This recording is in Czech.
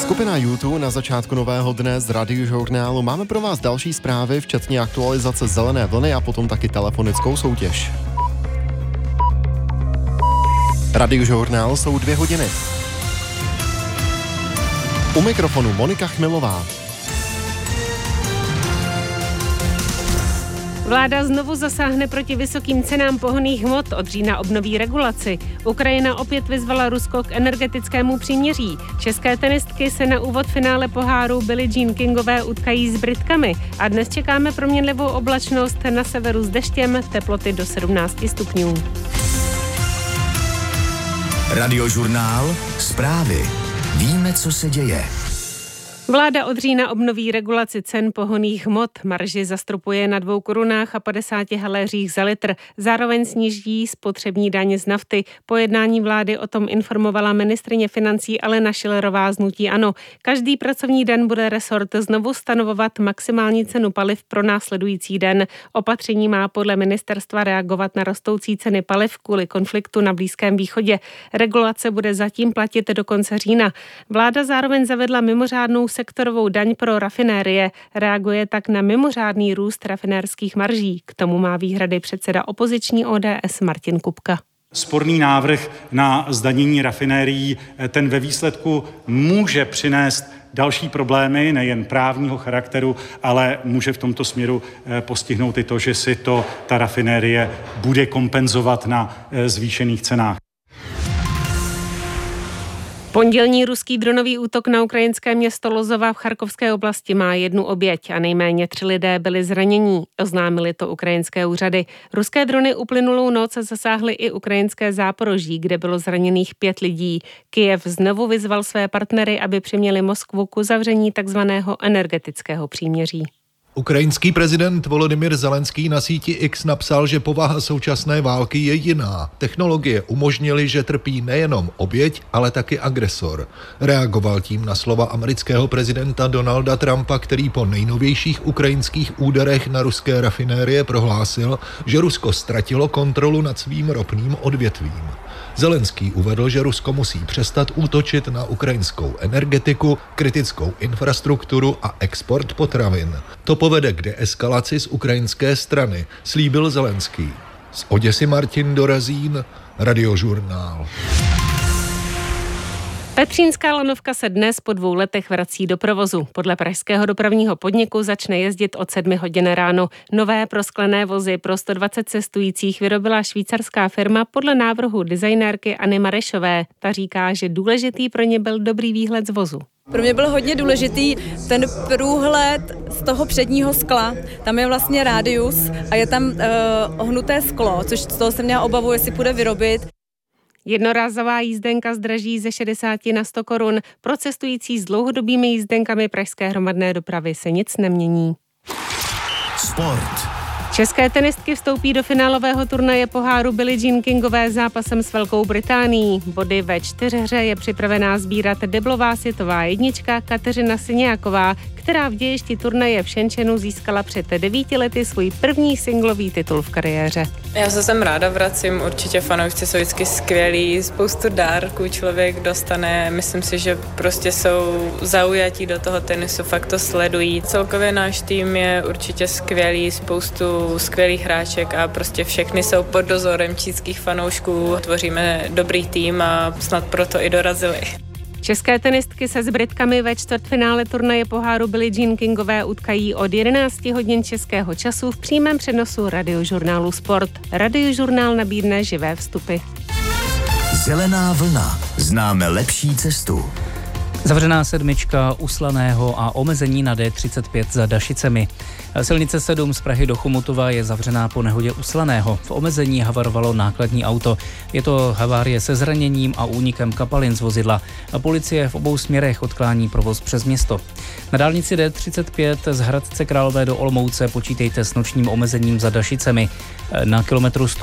Skupina YouTube na začátku nového dne z Radiožurnálu. Máme pro vás další zprávy, včetně aktualizace zelené vlny a potom taky telefonickou soutěž. Radiožurnál jsou 2 hodiny. U mikrofonu Monika Chmelová. Vláda znovu zasáhne proti vysokým cenám pohonných hmot, od října obnoví regulaci. Ukrajina opět vyzvala Rusko k energetickému příměří. České tenistky se na úvod finále poháru Billie Jean Kingové utkají s Britkami a dnes čekáme proměnlivou oblačnost, na severu s deštěm, teploty do 17 stupňů. Radiožurnál, zprávy. Víme, co se děje. Vláda od října obnoví regulaci cen pohonných hmot. Marži zastropuje na 2 korunách a 50 haléřích za litr. Zároveň sníží spotřební daň z nafty. Po jednání vlády o tom informovala ministryně financí Alena Schillerová z hnutí ANO. Každý pracovní den bude resort znovu stanovovat maximální cenu paliv pro následující den. Opatření má podle ministerstva reagovat na rostoucí ceny paliv kvůli konfliktu na Blízkém východě. Regulace bude zatím platit do konce října. Vláda zároveň zavedla mimořádnou sektorovou daň pro rafinérie. Reaguje tak na mimořádný růst rafinérských marží. K tomu má výhrady předseda opoziční ODS Martin Kupka. Sporný návrh na zdanění rafinérií, ten ve výsledku může přinést další problémy, nejen právního charakteru, ale může v tomto směru postihnout i to, že si to ta rafinérie bude kompenzovat na zvýšených cenách. Pondělní ruský dronový útok na ukrajinské město Lozova v Charkovské oblasti má 1 oběť a nejméně 3 lidé byli zranění. Oznámili to ukrajinské úřady. Ruské drony uplynulou noc zasáhly i ukrajinské Záporoží, kde bylo zraněných 5 lidí. Kyjev znovu vyzval své partnery, aby přiměli Moskvu k uzavření takzvaného energetického příměří. Ukrajinský prezident Volodymyr Zelenský na síti X napsal, že povaha současné války je jiná. Technologie umožnily, že trpí nejenom oběť, ale taky agresor. Reagoval tím na slova amerického prezidenta Donalda Trumpa, který po nejnovějších ukrajinských úderech na ruské rafinérie prohlásil, že Rusko ztratilo kontrolu nad svým ropným odvětvím. Zelenský uvedl, že Rusko musí přestat útočit na ukrajinskou energetiku, kritickou infrastrukturu a export potravin. To povede k deeskalaci z ukrajinské strany, slíbil Zelenský. Z Oděsy Martin Dorazín, Radiožurnál. Petřínská lanovka se dnes po 2 letech vrací do provozu. Podle pražského dopravního podniku začne jezdit od 7 hodin ráno. Nové prosklené vozy pro 120 cestujících vyrobila švýcarská firma podle návrhu designérky Anny Marešové. Ta říká, že důležitý pro ně byl dobrý výhled z vozu. Pro mě byl hodně důležitý ten průhled z toho předního skla. Tam je vlastně rádius a je tam ohnuté sklo, což z toho jsem měla obavu, jestli půjde vyrobit. Jednorázová jízdenka zdraží ze 60 na 100 korun. Pro cestující s dlouhodobými jízdenkami pražské hromadné dopravy se nic nemění. Sport. České tenistky vstoupí do finálového turnaje poháru Billie Jean Kingové zápasem s Velkou Británií. Body ve 4hře je připravená sbírat deblová světová jednička Kateřina Siniaková, která v dějišti turnaje v Shenzhenu získala před 9 lety svůj první singlový titul v kariéře. Já se sem ráda vracím, určitě fanoušci jsou vždycky skvělí, spoustu dárků člověk dostane, myslím si, že prostě jsou zaujatí do toho tenisu, fakt to sledují. Celkově náš tým je určitě skvělý, spoustu skvělých hráček a prostě všechny jsou pod dozorem čínských fanoušků. Tvoříme dobrý tým a snad proto i dorazili. České tenistky se s Britkami ve čtvrtfinále turnaje poháru Billie Jean Kingové utkají od 11 hodin českého času v přímém přenosu Radiožurnálu Sport. Radiožurnál nabídne živé vstupy. Zelená vlna. Známe lepší cestu. Zavřená 7 u Slaného a omezení na D35 za Dašicemi. Silnice 7 z Prahy do Chomutova je zavřená po nehodě u Slaného. V omezení havarovalo nákladní auto. Je to havárie se zraněním a únikem kapalin z vozidla. Policie v obou směrech odklání provoz přes město. Na dálnici D35 z Hradce Králové do Olomouce počítejte s nočním omezením za Dašicemi. Na kilometru 100